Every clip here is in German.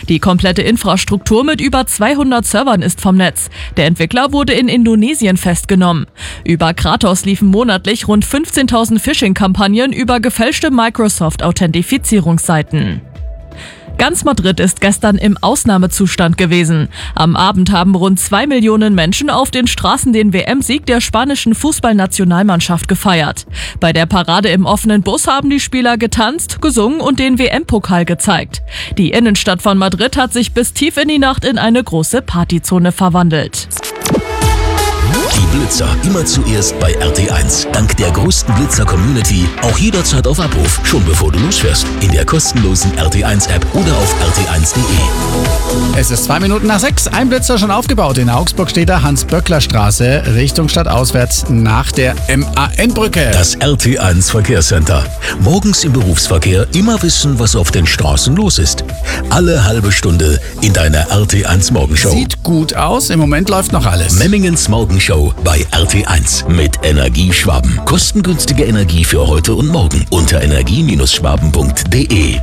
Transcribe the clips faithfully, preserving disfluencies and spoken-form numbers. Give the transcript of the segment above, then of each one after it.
Die komplette Infrastruktur mit über zweihundert Servern ist vom Netz. Der Entwickler wurde in Indonesien festgenommen. Über Kratos liefen monatlich rund fünfzehntausend Phishing-Kampagnen über gefälschte Microsoft-Authentifizierungsseiten. Ganz Madrid ist gestern im Ausnahmezustand gewesen. Am Abend haben rund zwei Millionen Menschen auf den Straßen den W M-Sieg der spanischen Fußballnationalmannschaft gefeiert. Bei der Parade im offenen Bus haben die Spieler getanzt, gesungen und den W M-Pokal gezeigt. Die Innenstadt von Madrid hat sich bis tief in die Nacht in eine große Partyzone verwandelt. Die Blitzer immer zuerst bei R T eins. Dank der größten Blitzer-Community auch jederzeit auf Abruf, schon bevor du losfährst. In der kostenlosen R T eins App oder auf r t eins punkt d e. Es ist zwei Minuten nach sechs. Ein Blitzer schon aufgebaut. In Augsburg steht der Hans-Böckler-Straße, Richtung stadtauswärts nach der M A N-Brücke. Das R T eins Verkehrscenter. Morgens im Berufsverkehr immer wissen, was auf den Straßen los ist. Alle halbe Stunde in deiner R T eins Morgenshow. Sieht gut aus. Im Moment läuft noch alles. Memmingens Morgenshow bei R T eins mit Energieschwaben. Kostengünstige Energie für heute und morgen unter energie schwaben punkt d e.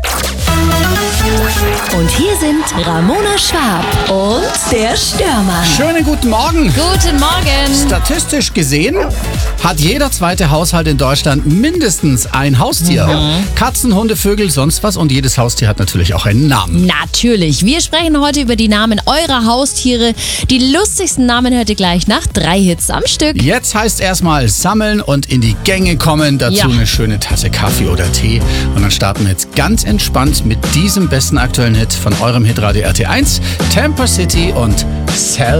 Und hier sind Ramona Schwab und der Störmann. Schönen guten Morgen. Guten Morgen. Statistisch gesehen hat jeder zweite Haushalt in Deutschland mindestens ein Haustier. Mhm. Katzen, Hunde, Vögel, sonst was. Und jedes Haustier hat natürlich auch einen Namen. Natürlich. Wir sprechen heute über die Namen eurer Haustiere. Die lustigsten Namen hört ihr gleich nach drei Hits am Stück. Jetzt heißt erstmal sammeln und in die Gänge kommen. Dazu Ja. eine schöne Tasse Kaffee oder Tee. Und dann starten wir jetzt ganz entspannt mit diesem besten aktuellen Hit von eurem Hitradio R T eins. Temper City und Cell